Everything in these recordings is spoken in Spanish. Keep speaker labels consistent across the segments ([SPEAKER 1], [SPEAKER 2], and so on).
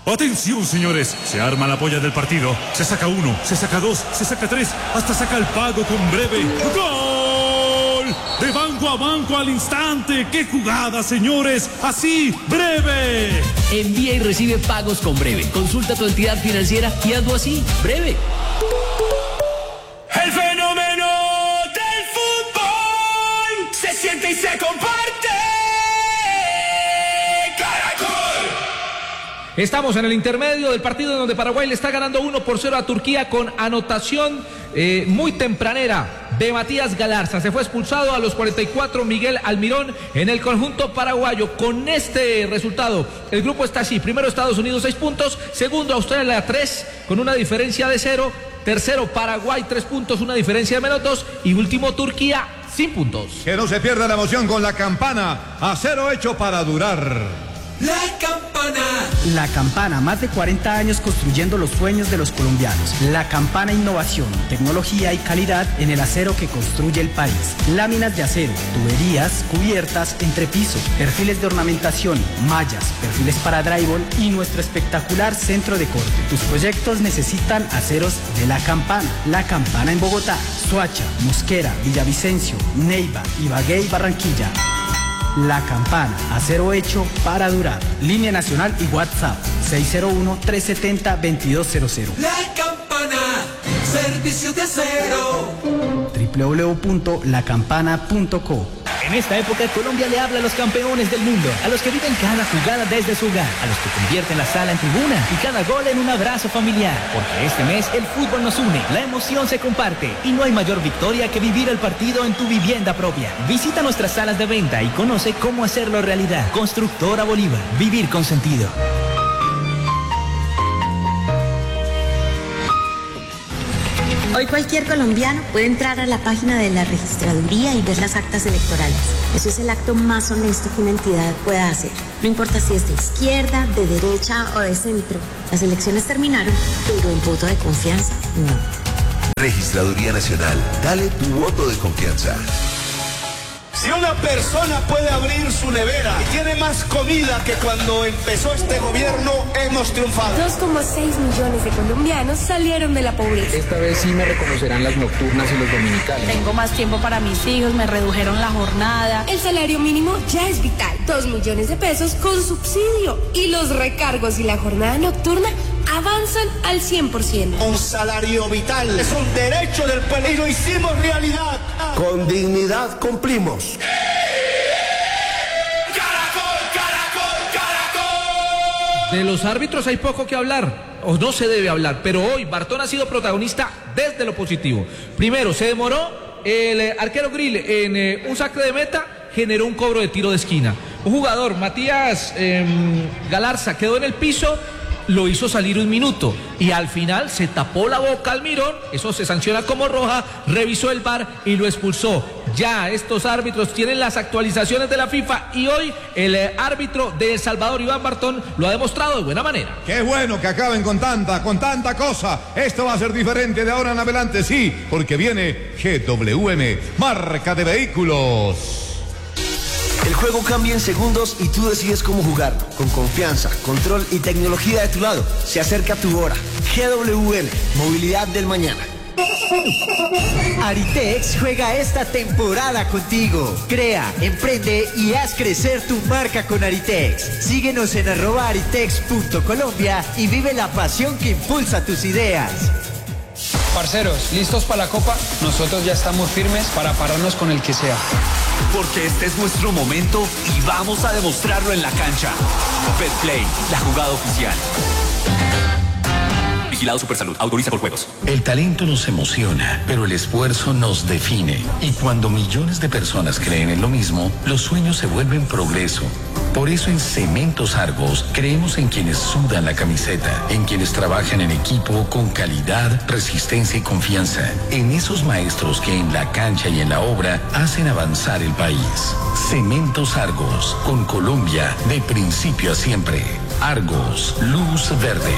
[SPEAKER 1] Atención, señores, se arma la polla del partido. Se saca uno, se saca dos, se saca tres, hasta saca el pago con breve. ¡Gol! De banco a banco al instante. ¡Qué jugada, señores! Así, breve.
[SPEAKER 2] Envía y recibe pagos con breve. Consulta tu entidad financiera y hazlo así, breve.
[SPEAKER 3] El fenómeno del fútbol se siente y se comparte.
[SPEAKER 4] Estamos en el intermedio del partido en donde Paraguay le está ganando 1-0 a Turquía con anotación muy tempranera de Matías Galarza. Se fue expulsado a los 44 Miguel Almirón en el conjunto paraguayo. Con este resultado, el grupo está así. Primero Estados Unidos 6 puntos, segundo Australia 3 con una diferencia de 0. Tercero Paraguay 3 puntos, una diferencia de menos 2. Y último Turquía sin puntos.
[SPEAKER 5] Que no se pierda la emoción con la campana. Acero hecho para durar.
[SPEAKER 3] La Campana.
[SPEAKER 6] La Campana, más de 40 años construyendo los sueños de los colombianos. La Campana, innovación, tecnología y calidad en el acero que construye el país. Láminas de acero, tuberías, cubiertas, entrepiso, perfiles de ornamentación, mallas, perfiles para drywall y nuestro espectacular centro de corte. Tus proyectos necesitan aceros de La Campana. La Campana en Bogotá, Soacha, Mosquera, Villavicencio, Neiva, Ibagué y Barranquilla. La Campana, acero hecho para durar. Línea nacional y WhatsApp 601-370-2200.
[SPEAKER 3] La Campana, servicio de acero.
[SPEAKER 6] www.lacampana.co.
[SPEAKER 2] En esta época, Colombia le habla a los campeones del mundo, a los que viven cada jugada desde su hogar, a los que convierten la sala en tribuna y cada gol en un abrazo familiar. Porque este mes el fútbol nos une, la emoción se comparte y no hay mayor victoria que vivir el partido en tu vivienda propia. Visita nuestras salas de venta y conoce cómo hacerlo realidad. Constructora Bolívar, vivir con sentido.
[SPEAKER 7] Hoy cualquier colombiano puede entrar a la página de la registraduría y ver las actas electorales. Eso es el acto más honesto que una entidad pueda hacer. No importa si es de izquierda, de derecha o de centro. Las elecciones terminaron, pero el voto de confianza no.
[SPEAKER 8] Registraduría Nacional. Dale tu voto de confianza.
[SPEAKER 9] Si una persona puede abrir su nevera y tiene más comida que cuando empezó este gobierno, hemos triunfado.
[SPEAKER 10] 2,6 millones de colombianos salieron de la pobreza.
[SPEAKER 11] Esta vez sí me reconocerán las nocturnas y los dominicales.
[SPEAKER 10] Tengo más tiempo para mis hijos, me redujeron la jornada. El salario mínimo ya es vital. 2 millones de pesos con subsidio. Y los recargos y la jornada nocturna avanzan al 100%.
[SPEAKER 9] Un salario vital es un derecho del pueblo y lo hicimos realidad.
[SPEAKER 8] Con dignidad cumplimos.
[SPEAKER 4] De los árbitros hay poco que hablar, o no se debe hablar, pero hoy Bartón ha sido protagonista desde lo positivo. Primero, se demoró el arquero Grill en un saque de meta, generó un cobro de tiro de esquina. Un jugador, Matías Galarza, quedó en el piso, lo hizo salir un minuto y al final se tapó la boca Almirón, eso se sanciona como roja, revisó el VAR y lo expulsó. Ya estos árbitros tienen las actualizaciones de la FIFA y hoy el árbitro de El Salvador, Iván Bartón, lo ha demostrado de buena manera.
[SPEAKER 5] Qué bueno que acaben con tanta cosa. Esto va a ser diferente de ahora en adelante, sí, porque viene GWM, marca de vehículos.
[SPEAKER 8] El juego cambia en segundos y tú decides cómo jugarlo. Con confianza, control y tecnología de tu lado. Se acerca tu hora. GWM, movilidad del mañana.
[SPEAKER 12] Aritex juega esta temporada contigo. Crea, emprende y haz crecer tu marca con Aritex. Síguenos en @aritex.colombia y vive la pasión que impulsa tus ideas.
[SPEAKER 11] Parceros, ¿listos para la Copa? Nosotros ya estamos firmes para pararnos con el que sea.
[SPEAKER 13] Porque este es nuestro momento y vamos a demostrarlo en la cancha. Betplay, la jugada oficial. Vigilado Supersalud, autoriza por juegos.
[SPEAKER 14] El talento nos emociona, pero el esfuerzo nos define. Y cuando millones de personas creen en lo mismo, los sueños se vuelven progreso. Por eso en Cementos Argos creemos en quienes sudan la camiseta, en quienes trabajan en equipo con calidad, resistencia y confianza, en esos maestros que en la cancha y en la obra hacen avanzar el país. Cementos Argos, con Colombia de principio a siempre. Argos, luz verde.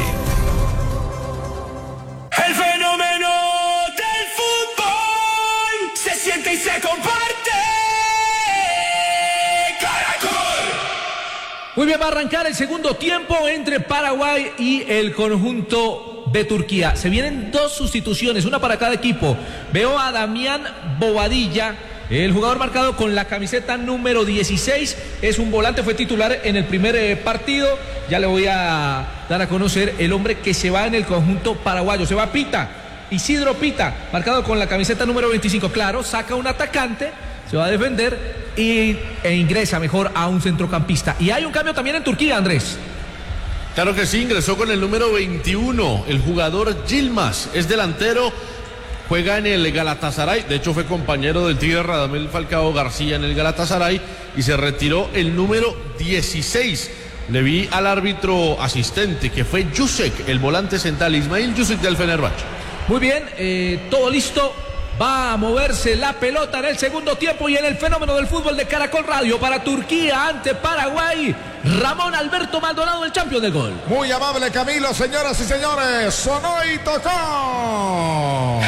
[SPEAKER 3] El fenómeno del fútbol se siente y se comparte.
[SPEAKER 4] Muy bien, va a arrancar el segundo tiempo entre Paraguay y el conjunto de Turquía. Se vienen dos sustituciones, una para cada equipo. Veo a Damián Bobadilla, el jugador marcado con la camiseta número 16. Es un volante, fue titular en el primer partido. Ya le voy a dar a conocer el hombre que se va en el conjunto paraguayo. Se va Pita, Isidro Pita, marcado con la camiseta número 25. Claro, saca un atacante, se va a defender e ingresa mejor a un centrocampista. Y hay un cambio también en Turquía, Andrés.
[SPEAKER 15] Claro que sí, ingresó con el número 21, el jugador Yilmaz, es delantero, juega en el Galatasaray, de hecho fue compañero del Tigre Radamel Falcao García en el Galatasaray y se retiró el número 16. Le vi al árbitro asistente que fue Yusek, el volante central, Ismail Yusek del Fenerbahce.
[SPEAKER 4] Muy bien, todo listo. Va a moverse la pelota en el segundo tiempo y en el fenómeno del fútbol de Caracol Radio para Turquía ante Paraguay. Ramón Alberto Maldonado, el campeón del gol.
[SPEAKER 5] Muy amable Camilo, señoras y señores. Sonó y tocó.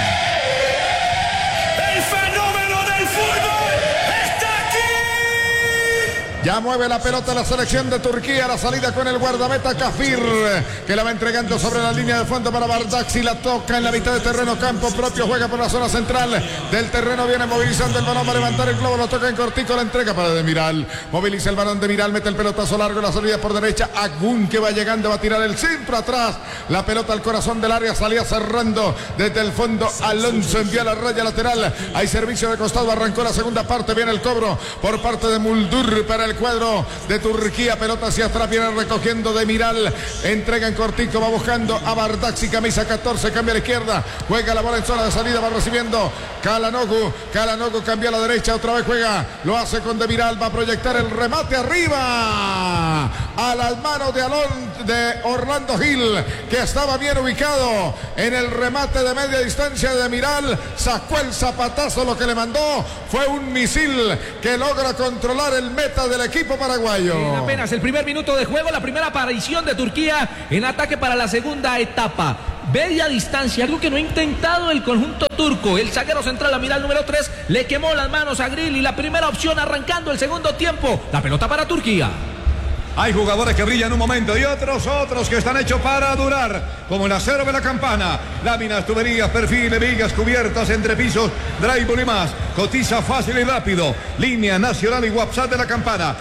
[SPEAKER 3] El fenómeno del fútbol está aquí.
[SPEAKER 5] Ya mueve la pelota la selección de Turquía. La salida con el guardameta Kafir, que la va entregando sobre la línea de fondo para Bardakci. La toca en la mitad de terreno, campo propio. Juega por la zona central del terreno. Viene movilizando el balón para levantar el globo. Lo toca en cortico. La entrega para Demiral. Moviliza el balón Demiral. Mete el pelotazo largo. La salida por derecha. Agún, que va llegando. Va a tirar el centro atrás. La pelota al corazón del área. Salía cerrando desde el fondo. Alonso envía la raya lateral. Hay servicio de costado. Arrancó la segunda parte. Viene el cobro por parte de Muldur para el cuadro de Turquía. Pelota hacia atrás, viene recogiendo Demiral, entrega en cortico, va buscando a Bardakci, camisa 14, cambia a la izquierda, juega la bola en zona de salida, va recibiendo Calhanoglu cambia a la derecha, otra vez juega, lo hace con Demiral, va a proyectar el remate arriba a las manos de Orlando Gil, que estaba bien ubicado en el remate de media distancia de Demiral, sacó el zapatazo, lo que le mandó fue un misil que logra controlar el meta del equipo paraguayo.
[SPEAKER 4] En apenas el primer minuto de juego, la primera aparición de Turquía en ataque para la segunda etapa. Media distancia, algo que no ha intentado el conjunto turco. El zaguero central, la mira el número 3, le quemó las manos a Grill y la primera opción arrancando el segundo tiempo. La pelota para Turquía.
[SPEAKER 5] Hay jugadores que brillan un momento y otros que están hechos para durar, como el acero de la campana, láminas, tuberías, perfiles, vigas, cubiertas, entrepisos, drywall y más. Cotiza fácil y rápido. Línea nacional y WhatsApp de la campana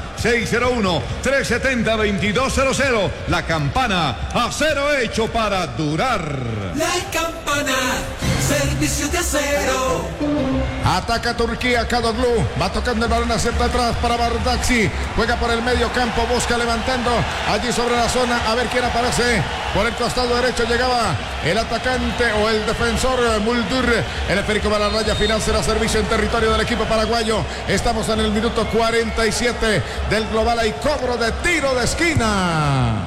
[SPEAKER 5] 601-370-2200. La campana, acero hecho para durar.
[SPEAKER 3] La campana, servicio de acero.
[SPEAKER 5] Ataca Turquía, Calhanoglu, va tocando el balón hacia atrás para Bardakci, juega por el medio campo, busca levantando allí sobre la zona, a ver quién aparece. Por el costado derecho llegaba el atacante o el defensor Muldur. El esférico va a la raya final, será servicio en territorio del equipo paraguayo. Estamos en el minuto 47 del global. Hay cobro de tiro de esquina.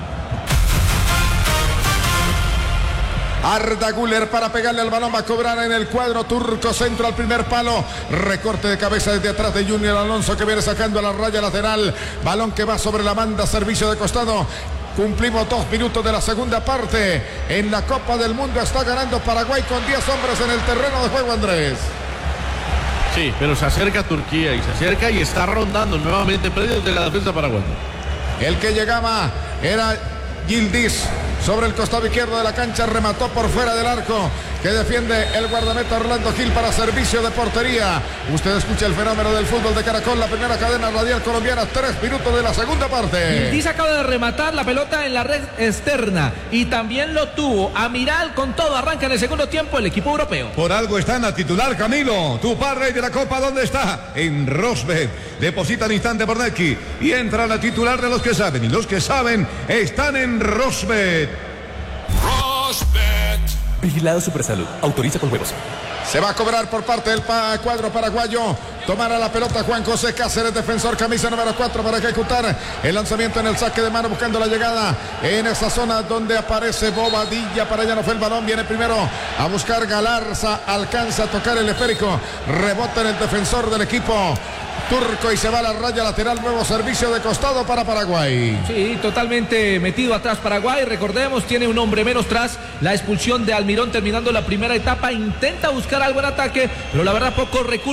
[SPEAKER 5] Arda Güler para pegarle al balón, va a cobrar en el cuadro turco, centro al primer palo, recorte de cabeza desde atrás de Junior Alonso, que viene sacando a la raya lateral, balón que va sobre la banda, servicio de costado. Cumplimos 2 minutos de la segunda parte. En la Copa del Mundo está ganando Paraguay con 10 hombres en el terreno de juego, Andrés.
[SPEAKER 15] Sí, pero se acerca Turquía y se acerca y está rondando nuevamente predios de la defensa paraguaya.
[SPEAKER 5] El que llegaba era Yildiz. Sobre el costado izquierdo de la cancha, remató por fuera del arco, que defiende el guardameta Orlando Gil para servicio de portería. Usted escucha el fenómeno del fútbol de Caracol, la primera cadena radial colombiana, 3 minutos de la segunda parte.
[SPEAKER 4] Yildiz acaba de rematar la pelota en la red externa y también lo tuvo Amiral con todo. Arranca en el segundo tiempo el equipo europeo.
[SPEAKER 5] Por algo está en la titular, Camilo. Tu par rey de la Copa, ¿dónde está? En Rosbet. Deposita al instante por Neki y entra la titular de los que saben. Y los que saben están en Rosbet.
[SPEAKER 16] Rosbet. Vigilado Supersalud. Autoriza con juegos.
[SPEAKER 5] Se va a cobrar por parte del cuadro paraguayo. Tomará la pelota Juan José Cáceres, defensor, camisa número 4, para ejecutar el lanzamiento en el saque de mano, buscando la llegada en esa zona donde aparece Bobadilla. Para allá no fue el balón, viene primero a buscar Galarza, alcanza a tocar el esférico, rebota en el defensor del equipo turco y se va a la raya lateral. Nuevo servicio de costado para Paraguay.
[SPEAKER 4] Sí, totalmente metido atrás Paraguay. Recordemos, tiene un hombre menos tras la expulsión de Almirón terminando la primera etapa. Intenta buscar algo en ataque, pero la verdad pocos recursos.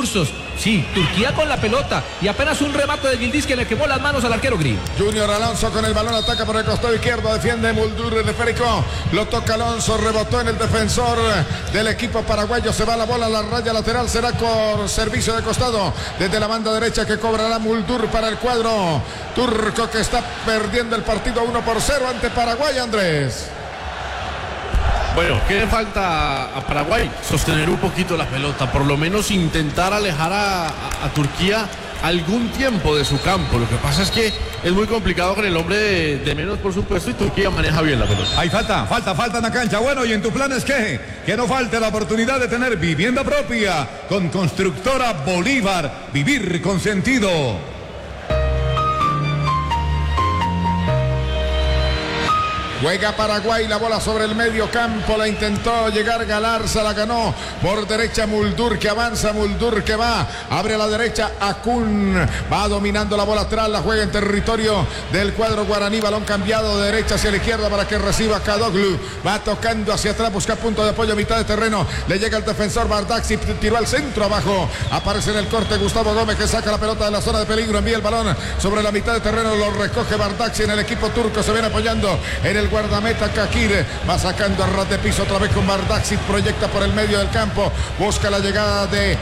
[SPEAKER 4] Sí, Turquía con la pelota y apenas un remate de Yildiz que le quemó las manos al arquero Gris.
[SPEAKER 5] Junior Alonso con el balón, ataca por el costado izquierdo, defiende Muldur, el esférico, lo toca Alonso, rebotó en el defensor del equipo paraguayo, se va la bola a la raya lateral, será por servicio de costado desde la banda derecha que cobrará Muldur para el cuadro turco, que está perdiendo el partido 1-0 ante Paraguay, Andrés.
[SPEAKER 15] Bueno, ¿qué le falta a Paraguay? Sostener un poquito la pelota, por lo menos intentar alejar a Turquía algún tiempo de su campo. Lo que pasa es que es muy complicado con el hombre de menos, por supuesto, y Turquía maneja bien la pelota.
[SPEAKER 17] Hay falta en la cancha. Bueno, ¿y en tu plan es qué? Que no falte la oportunidad de tener vivienda propia con Constructora Bolívar. Vivir con sentido.
[SPEAKER 5] Juega Paraguay, la bola sobre el medio campo, la intentó llegar Galarza, la ganó por derecha Muldur, que avanza, Muldur que va, abre a la derecha Akun, va dominando la bola atrás, la juega en territorio del cuadro guaraní, balón cambiado de derecha hacia la izquierda para que reciba Kadoglu, va tocando hacia atrás, busca punto de apoyo a mitad de terreno, le llega el defensor Bardakci, tiró al centro abajo, aparece en el corte Gustavo Gómez que saca la pelota de la zona de peligro, envía el balón sobre la mitad de terreno, lo recoge Bardakci en el equipo turco, se viene apoyando en el guardameta Kakir, va sacando a ras de piso otra vez con Bardakci, proyecta por el medio del campo, busca la llegada de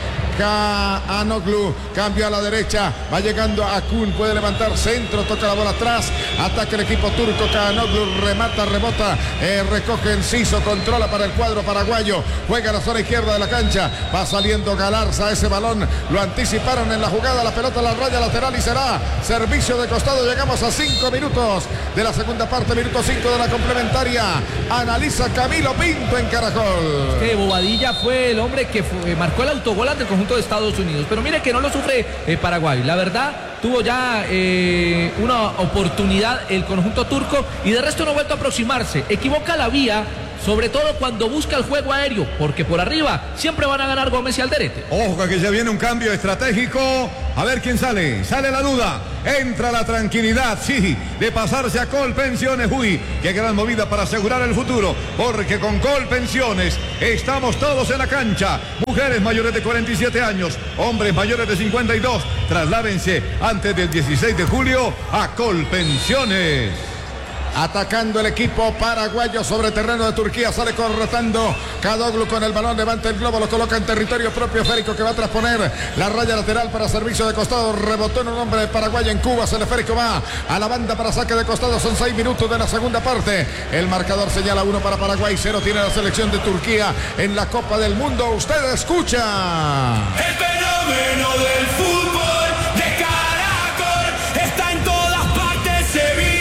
[SPEAKER 5] Kanoglu, cambio a la derecha, va llegando a Akun, puede levantar centro, toca la bola atrás, ataca el equipo turco, Kanoglu remata, rebota, recoge Enciso, controla para el cuadro paraguayo, juega a la zona izquierda de la cancha, va saliendo Galarza, ese balón lo anticiparon en la jugada, la pelota a la raya lateral y será servicio de costado. Llegamos a 5 minutos de la segunda parte, minuto 5 de la complementaria, analiza Camilo Pinto en Caracol.
[SPEAKER 4] Que Bobadilla fue el hombre que marcó el autogol ante el conjunto de Estados Unidos, pero mire que no lo sufre Paraguay, la verdad tuvo ya una oportunidad el conjunto turco y de resto no ha vuelto a aproximarse, equivoca la vía, sobre todo cuando busca el juego aéreo, porque por arriba siempre van a ganar Gómez y Alderete.
[SPEAKER 17] Ojo que ya viene un cambio estratégico, a ver quién sale la duda, entra la tranquilidad, sí, de pasarse a Colpensiones. Uy, qué gran movida para asegurar el futuro, porque con Colpensiones estamos todos en la cancha, mujeres mayores de 47 años, hombres mayores de 52, trasládense antes del 16 de julio a Colpensiones.
[SPEAKER 5] Atacando el equipo paraguayo sobre terreno de Turquía, sale cortando Kadoglu con el balón, levanta el globo, lo coloca en territorio propio, esférico que va a trasponer la raya lateral para servicio de costado, rebotó en un hombre de Paraguay en Cuba, el esférico va a la banda para saque de costado, son 6 minutos de la segunda parte, el marcador señala 1 para Paraguay, 0 tiene la selección de Turquía en la Copa del Mundo. Usted escucha
[SPEAKER 3] el fenómeno del fútbol de Caracol, está en todas partes, se vive.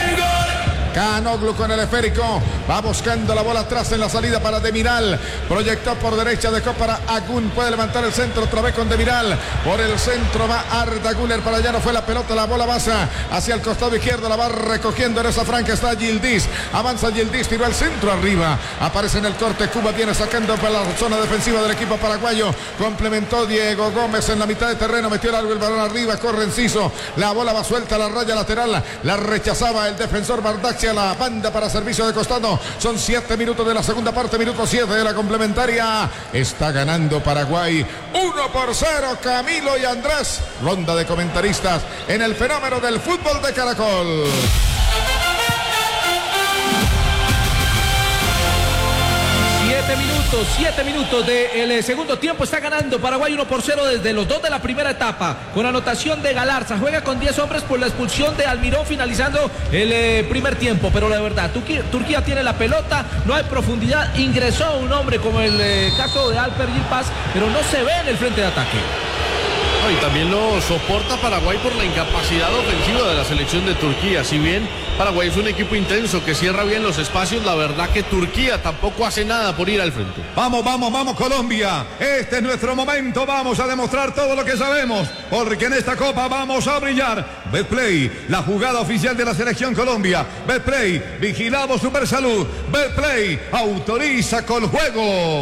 [SPEAKER 5] Kanoglu con el esférico, va buscando la bola atrás en la salida para Demiral, proyectó por derecha, dejó para Akun, puede levantar el centro otra vez con Demiral, por el centro va Arda Güler, para allá no fue la pelota, la bola pasa hacia el costado izquierdo, la va recogiendo en esa franja, está Yildiz, avanza Yildiz, tiró al centro arriba, aparece en el corte, Cuba viene sacando para la zona defensiva del equipo paraguayo, complementó Diego Gómez en la mitad de terreno, metió el balón arriba, corre Enciso, la bola va suelta a la raya lateral, la rechazaba el defensor Bardakci a la banda para servicio de costado, son 7 minutos de la segunda parte, minuto 7 de la complementaria, está ganando Paraguay 1-0, Camilo y Andrés, ronda de comentaristas en el fenómeno del fútbol de Caracol.
[SPEAKER 4] 7 minutos del segundo tiempo, está ganando Paraguay 1-0 desde los 2 de la primera etapa, con anotación de Galarza, juega con 10 hombres por la expulsión de Almirón finalizando el primer tiempo, pero la verdad, Turquía tiene la pelota, no hay profundidad, ingresó un hombre como el caso de Alper Yilmaz, pero no se ve en el frente de ataque.
[SPEAKER 15] Y también lo soporta Paraguay por la incapacidad ofensiva de la selección de Turquía. Si bien Paraguay es un equipo intenso que cierra bien los espacios, la verdad que Turquía tampoco hace nada por ir al frente.
[SPEAKER 17] Vamos Colombia, este es nuestro momento, vamos a demostrar todo lo que sabemos, porque en esta Copa vamos a brillar. Betplay, la jugada oficial de la selección Colombia. Betplay, vigilamos Supersalud. Betplay, autoriza con juegos.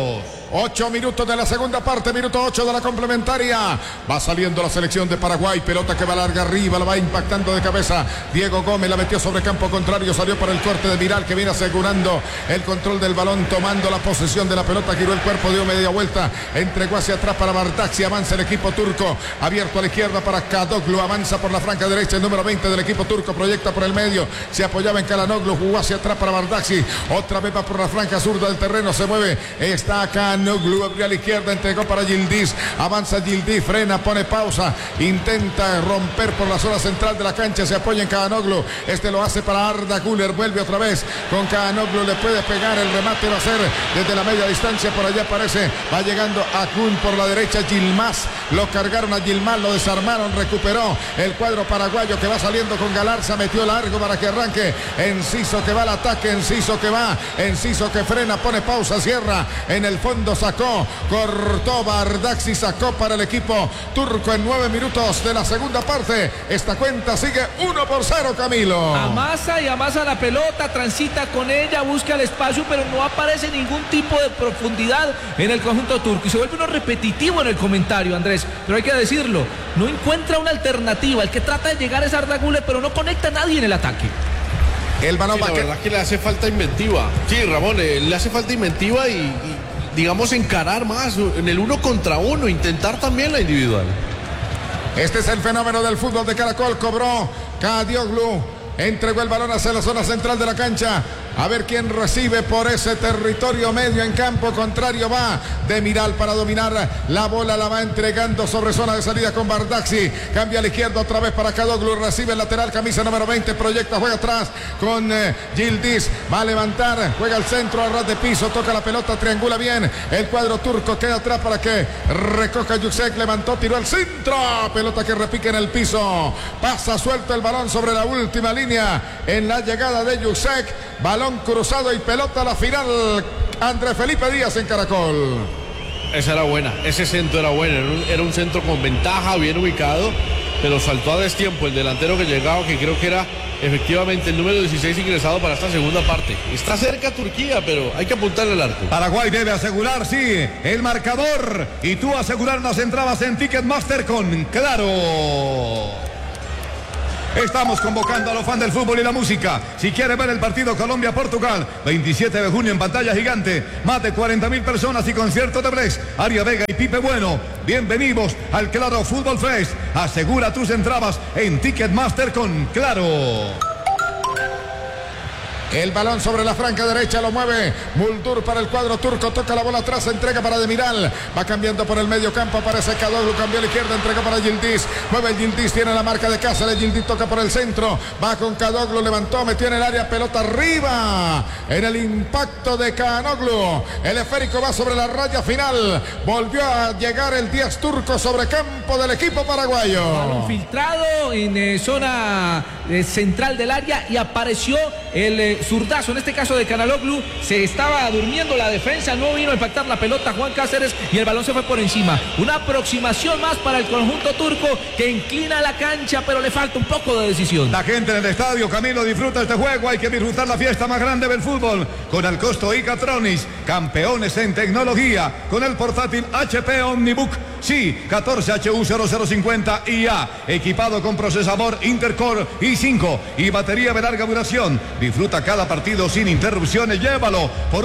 [SPEAKER 5] 8 minutos de la segunda parte, minuto 8 de la complementaria. Va saliendo la selección de Paraguay, pelota que va larga arriba, la va impactando de cabeza. Diego Gómez la metió sobre campo contrario, salió para el corte de Miral, que viene asegurando el control del balón, tomando la posesión de la pelota, giró el cuerpo, dio media vuelta, entregó hacia atrás para Bardakci, avanza el equipo turco, abierto a la izquierda para Kadoglu, avanza por la franja derecha, el número 20 del equipo turco, proyecta por el medio, se apoyaba en Calhanoglu, jugó hacia atrás para Bardakci, otra vez va por la franja zurda del terreno, se mueve, está Calhanoglu, abrió a la izquierda, entregó para Yildiz, avanza Yildiz, frena, pone pausa, intenta romper por la zona central de la cancha, se apoya en Calhanoglu, este lo hace para Arda Güler, vuelve otra vez con Calhanoglu, le puede pegar, el remate va a ser desde la media distancia, por allá aparece, va llegando Akun por la derecha, Yilmaz, lo cargaron a Yilmaz, lo desarmaron, recuperó el cuadro paraguayo que va saliendo con Galarza, metió largo para que arranque, Enciso que va al ataque, Enciso que va, Enciso que frena, pone pausa, cierra, en el fondo sacó, cortó Bardakci, sacó para el equipo turco en 9 minutos de la segunda parte, esta cuenta sigue 1-0, Camilo.
[SPEAKER 4] Amasa y amasa la pelota, transita con ella, busca el espacio, pero no aparece ningún tipo de profundidad en el conjunto turco y se vuelve uno repetitivo en el comentario, Andrés, pero hay que decirlo, no encuentra una alternativa, el que trata de llegar es Arda Güler, pero no conecta a nadie en el ataque.
[SPEAKER 15] El balón sí, la verdad que le hace falta inventiva. Sí, Ramón, le hace falta inventiva y digamos encarar más en el 1 contra 1, intentar también la individual.
[SPEAKER 5] Este es el fenómeno del fútbol de Caracol, cobró Kadioglu, entregó el balón hacia la zona central de la cancha. A ver quién recibe por ese territorio medio en campo contrario. Va de Miral para dominar. La bola la va entregando sobre zona de salida con Bardakci. Cambia a la izquierda otra vez para Kadoglu. Recibe el lateral, camisa número 20. Proyecta, juega atrás con Yildiz. Va a levantar, juega al centro, a ras de piso. Toca la pelota, triangula bien. El cuadro turco queda atrás para que recoja Yuksek. Levantó, tiró al centro. Pelota que repique en el piso. Pasa suelto el balón sobre la última línea en la llegada de Yuksek. Balón cruzado y pelota a la final. Andrés Felipe Díaz en Caracol.
[SPEAKER 15] Esa era buena, ese centro era bueno, era un centro con ventaja, bien ubicado, pero saltó a destiempo el delantero que llegaba, que creo que era efectivamente el número 16 ingresado para esta segunda parte. Está cerca Turquía, pero hay que apuntarle al arco.
[SPEAKER 17] Paraguay debe asegurar, sí, el marcador, y tú asegurar las entradas en Ticketmaster con Claro. Estamos convocando a los fans del fútbol y la música. Si quiere ver el partido Colombia-Portugal, 27 de junio en pantalla gigante, más de 40.000 personas y concierto de Brex, Aria Vega y Pipe Bueno. Bienvenidos al Claro Fútbol Fest. Asegura tus entradas en Ticketmaster con Claro.
[SPEAKER 5] El balón sobre la franja derecha lo mueve Muldur para el cuadro turco, toca la bola atrás, entrega para Demiral, va cambiando por el medio campo, aparece Kadoglu, cambió a la izquierda, entrega para Yildiz, mueve Yildiz, tiene la marca de Cáceres, Yildiz toca por el centro, va con Kadoglu, levantó, metió en el área, pelota arriba, en el impacto de Calhanoglu, el esférico va sobre la raya final, volvió a llegar el 10 turco sobre campo del equipo paraguayo.
[SPEAKER 4] Balón filtrado en zona central del área y apareció el zurdazo, en este caso de Calhanoglu, se estaba durmiendo la defensa, no vino a impactar la pelota Juan Cáceres y el balón se fue por encima. Una aproximación más para el conjunto turco que inclina la cancha, pero le falta un poco de decisión.
[SPEAKER 17] La gente en el estadio, Camilo, disfruta este juego, hay que disfrutar la fiesta más grande del fútbol con Alcosto y Catronics, campeones en tecnología, con el portátil HP Omnibook, sí, 14HU0050 IA, equipado con procesador Intercore i5 y batería de larga duración. Disfruta cada partido sin interrupciones, llévalo por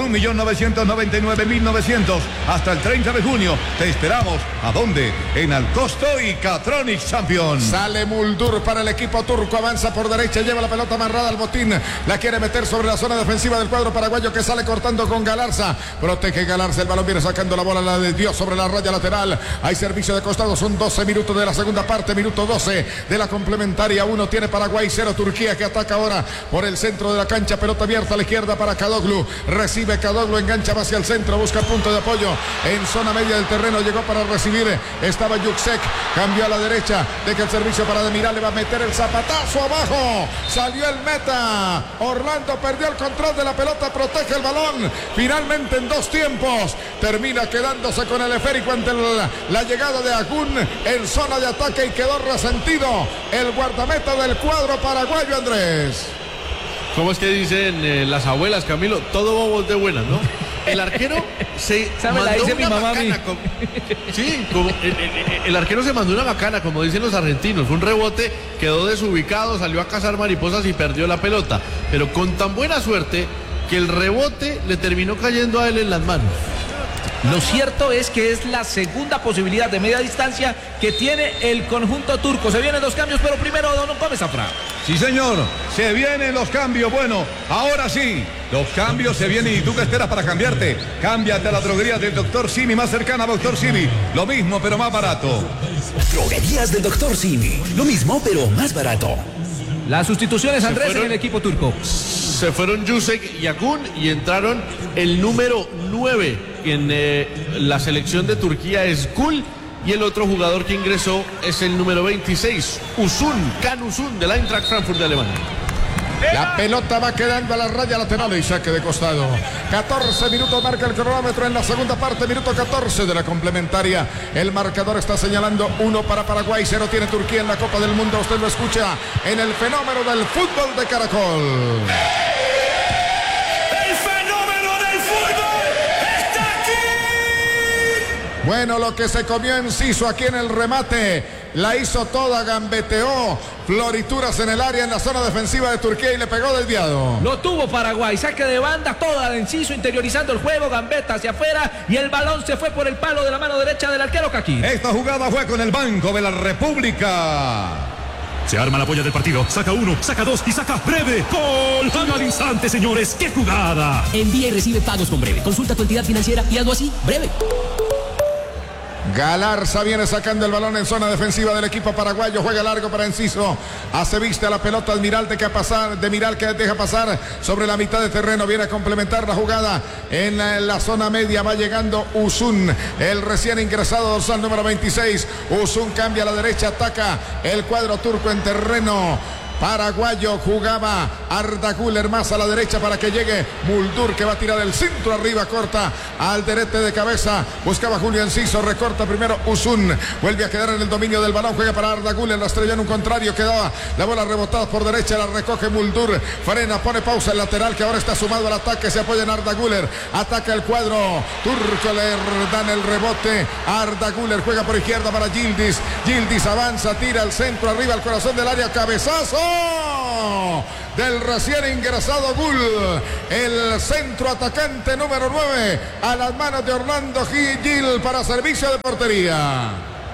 [SPEAKER 17] 1.999.900 hasta el 30 de junio. Te esperamos. ¿A dónde? En Alcosto y Catronics Champions.
[SPEAKER 5] Sale Muldur para el equipo turco, avanza por derecha, lleva la pelota amarrada al botín, la quiere meter sobre la zona defensiva del cuadro paraguayo que sale cortando con Galarza, protege Galarza, el balón viene sacando la bola, la desvió sobre la raya lateral, hay servicio de costado, son 12 minutos de la segunda parte, minuto 12 de la complementaria, 1 tiene Paraguay, 0 Turquía, que ataca ahora por el centro de la cancha, pelota abierta a la izquierda para Kadoglu, recibe Kadoglu, engancha hacia el centro, busca punto de apoyo en zona media del terreno, llegó para recibir, estaba Yuksek, cambió a la derecha, deja el servicio para Demiral, le va a meter el zapatazo abajo, salió el meta, Orlando perdió el control de la pelota, protege el balón, finalmente en 2 tiempos, termina quedándose con el esférico ante la llegada de Akun en zona de ataque y quedó resentido el guardameta del cuadro paraguayo, Andrés.
[SPEAKER 15] ¿Cómo es que dicen las abuelas, Camilo? Todo bobo de buenas, ¿no? El arquero se mandó una macana. Sí, el arquero se mandó una macana, como dicen los argentinos. Un rebote, quedó desubicado, salió a cazar mariposas y perdió la pelota. Pero con tan buena suerte que el rebote le terminó cayendo a él en las manos.
[SPEAKER 4] Lo cierto es que es la segunda posibilidad de media distancia que tiene el conjunto turco. Se vienen 2 cambios, pero primero Don Gómez Zafra.
[SPEAKER 17] Sí, señor, se vienen los cambios. Bueno, ahora sí, los cambios se vienen. ¿Y tú qué esperas para cambiarte? Cámbiate a la droguería del Dr. Simi más cercana a Dr. Simi. Lo mismo, pero más barato.
[SPEAKER 18] Droguerías del Dr. Simi. Lo mismo, pero más barato.
[SPEAKER 4] Las sustituciones, Andrés, en el equipo turco.
[SPEAKER 15] Se fueron Yusek y Akun y entraron el número 9 en la selección de Turquía es Gul, y el otro jugador que ingresó es el número 26, Can Uzun del Eintracht Frankfurt de Alemania.
[SPEAKER 5] La pelota va quedando a la raya lateral y saque de costado. 14 minutos marca el cronómetro en la segunda parte, minuto 14 de la complementaria. El marcador está señalando 1 para Paraguay, 0 tiene Turquía en la Copa del Mundo. Usted lo escucha en el fenómeno del fútbol de Caracol.
[SPEAKER 3] El fenómeno del fútbol está aquí.
[SPEAKER 5] Bueno, lo que se comió Enciso aquí en el remate. La hizo toda, gambeteó, florituras en el área en la zona defensiva de Turquía y le pegó desviado.
[SPEAKER 4] Lo tuvo Paraguay, saque de banda, toda de Enciso, interiorizando el juego, gambeta hacia afuera y el balón se fue por el palo de la mano derecha del arquero Kaki.
[SPEAKER 17] Esta jugada fue con el Banco de la República.
[SPEAKER 1] Se arma la polla del partido, saca 1, saca 2 y saca Breve. ¡Gol! ¡Gol al instante, señores! ¡Qué jugada!
[SPEAKER 18] Envía y recibe pagos con Breve. Consulta tu entidad financiera y hazlo así, Breve.
[SPEAKER 5] Galarza viene sacando el balón en zona defensiva del equipo paraguayo. Juega largo para Enciso. Hace vista la pelota Miral que deja pasar sobre la mitad de terreno. Viene a complementar la jugada en la zona media. Va llegando Uzun, el recién ingresado dorsal número 26. Uzun cambia a la derecha, ataca el cuadro turco en terreno paraguayo. Jugaba Arda Güler más a la derecha para que llegue Muldur, que va a tirar el centro arriba, corta al derete de cabeza, buscaba Julio Enciso, recorta primero Uzun, vuelve a quedar en el dominio del balón, juega para Arda Güler, la estrella en un contrario, quedaba la bola rebotada por derecha, la recoge Muldur, frena, pone pausa el lateral que ahora está sumado al ataque, se apoya en Arda Güler, ataca el cuadro turco, le dan el rebote, Arda Güler juega por izquierda para Yildiz, Yildiz avanza, tira el centro arriba al corazón del área, cabezazo del recién ingresado Gul, el centro atacante número 9 a las manos de Orlando Gil para servicio de portería.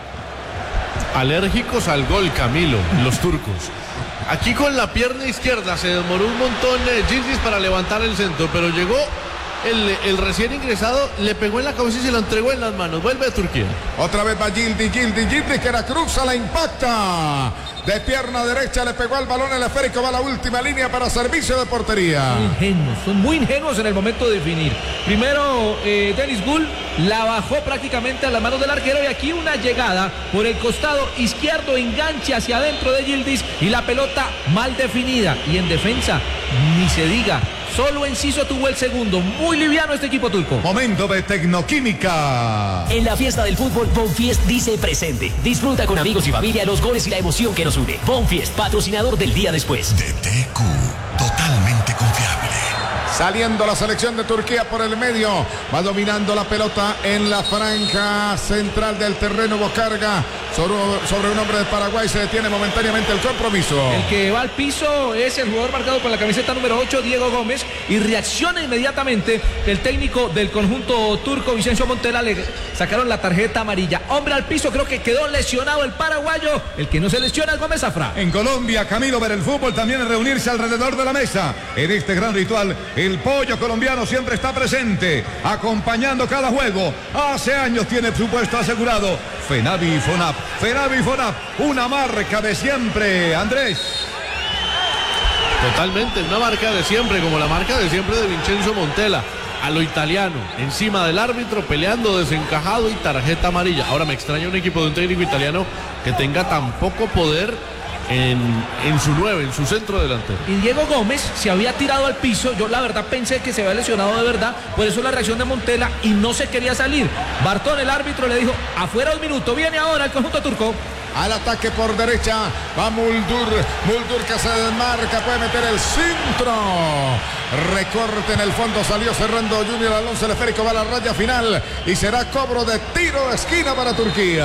[SPEAKER 15] Alérgicos al gol, Camilo, los turcos. Aquí con la pierna izquierda se demoró un montón Yildiz para levantar el centro, pero llegó el recién ingresado, le pegó en la cabeza y se lo entregó en las manos. Vuelve a Turquía.
[SPEAKER 5] Otra vez va Yildiz que la cruza, la impacta. De pierna derecha le pegó al balón, el esférico va a la última línea para servicio de portería.
[SPEAKER 4] Son muy ingenuos en el momento de definir. Primero Deniz Gul la bajó prácticamente a las manos del arquero y aquí una llegada por el costado izquierdo, enganche hacia adentro de Yildiz y la pelota mal definida. Y en defensa, ni se diga. Solo Enciso tuvo el segundo. Muy liviano este equipo turco.
[SPEAKER 17] Momento de Tecnoquímica.
[SPEAKER 18] En la fiesta del fútbol, Bonfiest dice presente. Disfruta con amigos y familia los goles y la emoción que nos une. Bonfiest, patrocinador del día después.
[SPEAKER 19] DTQ, totalmente confiable.
[SPEAKER 5] Saliendo la selección de Turquía por el medio. Va dominando la pelota en la franja central del terreno. Bocarga sobre un hombre de Paraguay. Se detiene momentáneamente el compromiso.
[SPEAKER 4] El que va al piso es el jugador marcado con la camiseta número 8, Diego Gómez. Y reacciona inmediatamente el técnico del conjunto turco, Vicencio Montella. Le sacaron la tarjeta amarilla. Hombre al piso, creo que quedó lesionado el paraguayo. El que no se lesiona es Gómez Zafra.
[SPEAKER 17] En Colombia, Camilo, ver el fútbol también es reunirse alrededor de la mesa. En este gran ritual, el pollo colombiano siempre está presente, acompañando cada juego. Hace años tiene su puesto asegurado. Fenavi Fonap, una marca de siempre, Andrés.
[SPEAKER 15] Totalmente, una marca de siempre, como la marca de siempre de Vincenzo Montella. A lo italiano, encima del árbitro, peleando desencajado y tarjeta amarilla. Ahora me extraña un equipo de un técnico italiano que tenga tan poco poder en su 9, en su centro delantero.
[SPEAKER 4] Y Diego Gómez se había tirado al piso. Yo la verdad pensé que se había lesionado de verdad. Por eso la reacción de Montella y no se quería salir. Bartón, el árbitro, le dijo: afuera un minuto, viene ahora el conjunto turco.
[SPEAKER 5] al ataque por derecha. Va Muldur que se desmarca, puede meter el centro. Recorte en el fondo, salió cerrando Junior Alonso. El esférico va a la raya final y será cobro de tiro de esquina para Turquía.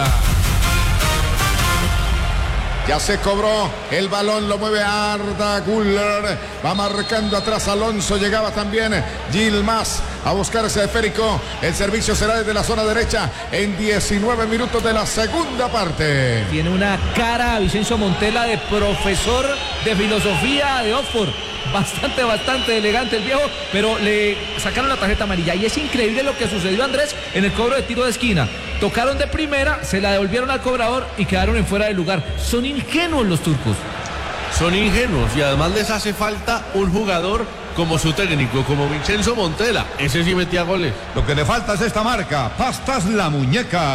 [SPEAKER 5] Ya se cobró el balón, lo mueve Arda Güler. Va marcando atrás Alonso. Llegaba también Yilmaz a buscar ese esférico. El servicio será desde la zona derecha en 19 minutos de la segunda parte.
[SPEAKER 4] Tiene una cara Vicencio Montella de profesor de filosofía de Oxford. Bastante elegante el viejo, pero le sacaron la tarjeta amarilla. Y es increíble lo que sucedió, Andrés, en el cobro de tiro de esquina. Tocaron de primera, se la devolvieron al cobrador y quedaron en fuera de lugar. Son ingenuos los turcos.
[SPEAKER 15] Son ingenuos y además les hace falta un jugador como su técnico, como Vincenzo Montella. Ese sí metía goles.
[SPEAKER 17] Lo que le falta es esta marca, Pastas La Muñeca.